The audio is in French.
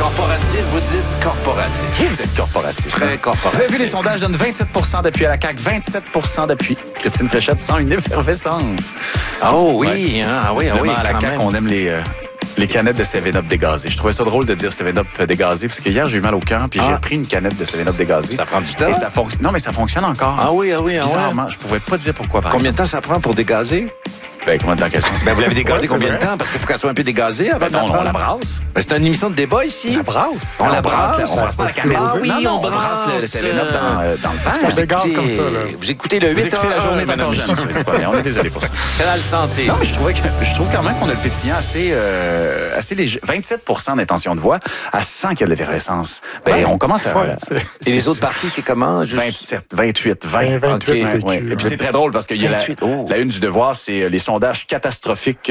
Corporatif, vous dites corporatif. Vous êtes corporatif. Très corporatif. Vous avez vu, les sondages donnent 27 d'appui à la CAQ, 27 d'appui. Christine Fréchette sent une effervescence. Oh oui, Ouais. oui, À la quand CAQ, même. on aime les canettes de 7-Up dégazées. Je trouvais ça drôle de dire 7-Up dégazé, parce que hier, j'ai eu mal au cœur, puis j'ai pris une canette de 7-Up dégazée. Ça prend du temps? Et ça fonctionne. Non, mais ça fonctionne encore. Ah oui. Bizarrement, je pouvais pas dire pourquoi. Combien de temps ça prend pour dégazer? Ben, comment dans quel sens? Ben, vous l'avez dégazé Ouais, combien c'est de temps? Parce qu'il faut qu'elle soit un peu dégazée avant Ben de non, prendre. on la brasse. Ben, c'est une émission de débat ici. La brasse. On la brasse. On brasse pas la canette. Ah oui, Non, on on brasse le brasse, 7-Up dans le verre. Ça dégaze comme ça, là. Vous écoutez le 8 Vous écoutez la journée madame encore jeune, Michel. monsieur. C'est pas bien, on est désolé pour ça. Canal Santé. Non, mais je trouve quand même qu'on a le pétillant assez léger. 27 d'intention de voix, à 100 qu'il y a de l'effervescence. Ben, Ouais. on commence à... Ouais, Et les autres parties, c'est comment? Juste... 27, 28, 20. 28 OK. PQ. Ouais. Et puis c'est très drôle parce qu'il y a 28, oh. la une du Devoir, c'est les sondages catastrophiques